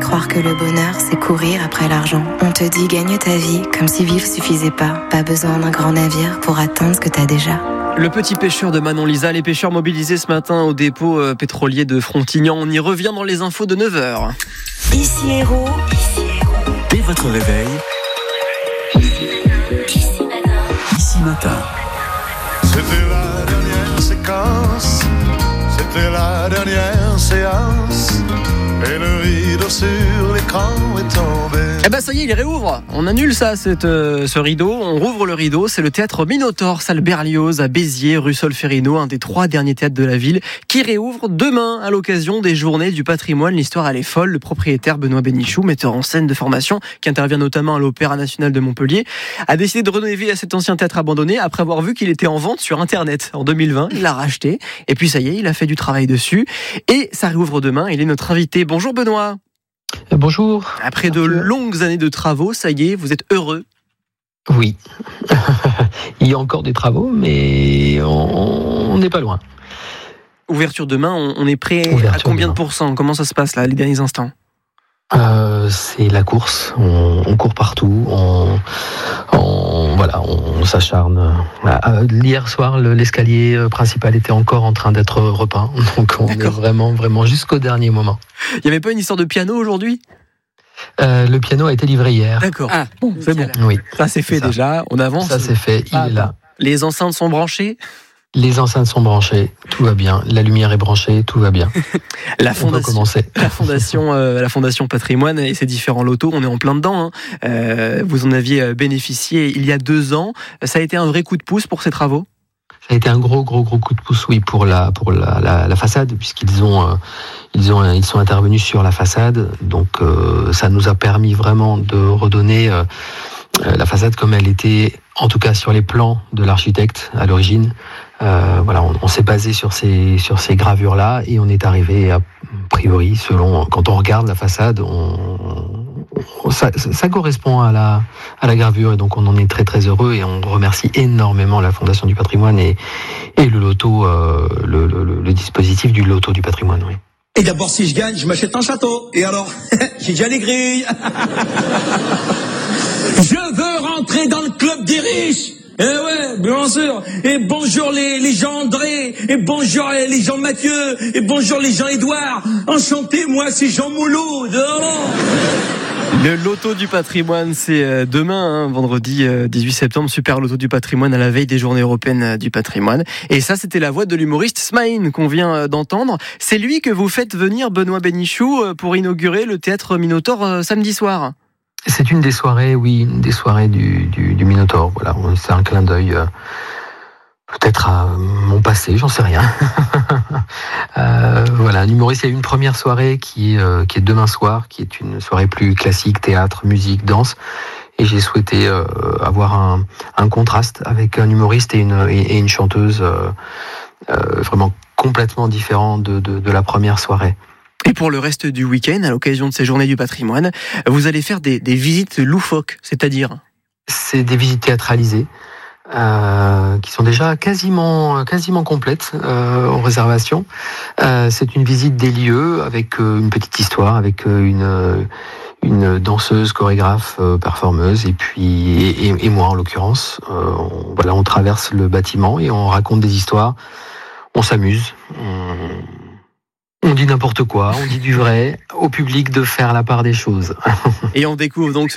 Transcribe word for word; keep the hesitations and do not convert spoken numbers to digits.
croire que le bonheur, c'est courir après l'argent. On te dit gagne ta vie, comme si vivre suffisait pas. Pas besoin d'un grand navire pour atteindre ce que t'as déjà. Le petit pêcheur de Manon Lisa, les pêcheurs mobilisés ce matin au dépôt euh, pétrolier de Frontignan. On y revient dans les infos de neuf heures. Ici Héros. Dès votre réveil, Ici Matin. C'était la dernière séquence, c'était la dernière séance, et le rideau sur l'écran est tombé. Eh ben ça y est, il réouvre. On annule ça, cette, euh, ce rideau. On rouvre le rideau. C'est le théâtre Minotaure, salle Berlioz à Béziers, rue Solferino, un des trois derniers théâtres de la ville, qui réouvre demain à l'occasion des Journées du patrimoine. L'histoire, elle est folle. Le propriétaire Benoît Bénichou, metteur en scène de formation, qui intervient notamment à l'Opéra National de Montpellier, a décidé de redonner vie à cet ancien théâtre abandonné après avoir vu qu'il était en vente sur Internet en deux mille vingt. Il l'a racheté. Et puis ça y est, il a fait du travail dessus. Et ça réouvre demain. Il est notre invité. Bonjour Benoît. Bonjour. Après de longues années de travaux, ça y est, vous êtes heureux? Oui. Il y a encore des travaux, mais on n'est pas loin. Ouverture demain, on est prêt Ouverture à combien demain. de pourcents? Comment ça se passe là, les derniers instants? euh, C'est la course. On, on court partout. On, on, voilà, on s'acharne. Euh, hier soir, le, l'escalier principal était encore en train d'être repeint. Donc on D'accord. est vraiment, vraiment jusqu'au dernier moment. Il n'y avait pas une histoire de piano aujourd'hui? Euh, le piano a été livré hier. D'accord. Ah, bon, c'est bon. Oui, Ça c'est fait ça. déjà, on avance. ça c'est fait. Il Ah, est là. Les enceintes sont branchées. Les enceintes sont branchées. Tout va bien. La lumière est branchée. Tout va bien. La On peut fondation, commencer. la fondation, euh, la fondation Patrimoine et ses différents lotos, on est en plein dedans. Hein. Euh, vous en aviez bénéficié il y a deux ans. Ça a été un vrai coup de pouce pour ces travaux? Ça a été un gros, gros, gros coup de pouce, oui, pour la, pour la, la, la façade, puisqu'ils ont, euh, ils ont, ils sont intervenus sur la façade. Donc, euh, ça nous a permis vraiment de redonner euh, la façade comme elle était, en tout cas sur les plans de l'architecte à l'origine. Euh, voilà, on, on s'est basé sur ces, sur ces gravures-là et on est arrivé a priori, selon, quand on regarde la façade, on, on, ça, ça correspond à la, à la gravure et donc on en est très très heureux et on remercie énormément la Fondation du Patrimoine et, et le loto, euh, le, le, le dispositif du loto du patrimoine, oui. Et d'abord, si je gagne, je m'achète un château. Et alors, j'ai déjà les grilles. Je veux rentrer dans le club des riches. Eh ouais, bien sûr. Et bonjour les, les Jean André. Et bonjour les, les Jean Mathieu. Et bonjour les Jean Édouard. Enchanté, moi, c'est Jean Moulot. Le loto du patrimoine, c'est demain, hein, vendredi dix-huit septembre, super loto du patrimoine à la veille des journées européennes du patrimoine. Et ça, c'était la voix de l'humoriste Smaïn qu'on vient d'entendre. C'est lui que vous faites venir, Benoît Bénichou, pour inaugurer le théâtre Minotaure samedi soir. C'est une des soirées, oui, une des soirées du, du, du Minotaure. Voilà, c'est un clin d'œil euh, peut-être à mon passé, j'en sais rien. euh, voilà, un humoriste. Il y a une première soirée qui est, euh, qui est demain soir, qui est une soirée plus classique, théâtre, musique, danse. Et j'ai souhaité euh, avoir un, un contraste avec un humoriste et une, et, et une chanteuse euh, euh, vraiment complètement différent de, de, de la première soirée. Et pour le reste du week-end, à l'occasion de ces journées du patrimoine, vous allez faire des, des visites loufoques, c'est-à-dire? C'est des visites théâtralisées euh, qui sont déjà quasiment, quasiment complètes euh, en réservation. Euh, c'est une visite des lieux avec euh, une petite histoire, avec euh, une, une danseuse, chorégraphe, euh, performeuse, et puis et, et, et moi en l'occurrence. Euh, on, voilà, on traverse le bâtiment et on raconte des histoires. On s'amuse. On, On dit n'importe quoi, on dit du vrai, au public de faire la part des choses. Et on découvre donc